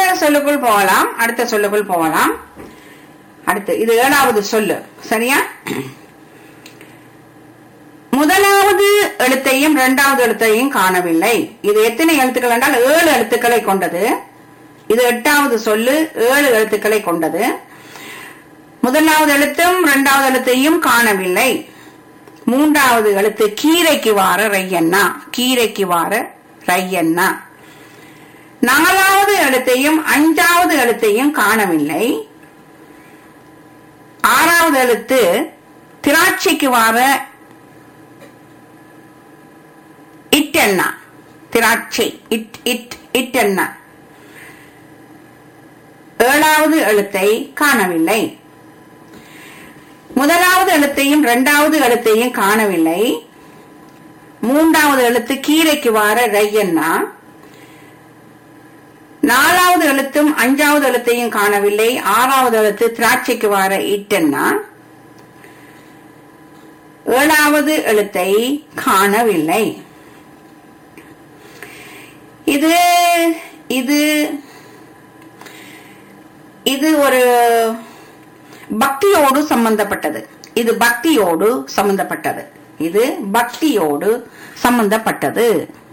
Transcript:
சொல்லுக்குள் போகலாம். அடுத்த சொல்லுக்குள் போகலாம். அடுத்து இது 7வது சொல்லு. சரியா? முதலாவது எழுத்தையும் 2வது எழுத்தையும் காணவில்லை. இது எத்தனை எழுத்துக்கள் என்றால் 7 எழுத்துக்களை கொண்டது. இது 8வது சொல்லு 7 எழுத்துக்களை கொண்டது. முதலாவது எழுத்தும் 2வது எழுத்தையும் காணவில்லை. 3வது எழுத்து கீரைக்கு வார ரையண்ணா. கீரைக்கு வார ரையண்ணா. 4வது எழுத்தையும் 5வது எழுத்தையும் காணவில்லை. 6வது எழுத்து திராட்சைக்கு வார இட்டெண்ணா. திராட்சை இட்டெண்ணா. 7வது எழுத்தை காணவில்லை. முதலாவது எழுத்தையும் 2வது எழுத்தையும் காணவில்லை. 3வது எழுத்து கீரைக்கு வார ரையண்ணா. 4வது எழுத்தும் 5வது எழுத்தையும் காணவில்லை. 6வது எழுத்து திராட்சைக்கு வார இட்டெண்ணா. 7வது எழுத்தை காணவில்லை. இது இது இது ஒரு பக்தியோடு சம்பந்தப்பட்டது. இது பக்தியோடு சம்பந்தப்பட்டது. இது பக்தியோடு சம்பந்தப்பட்டது.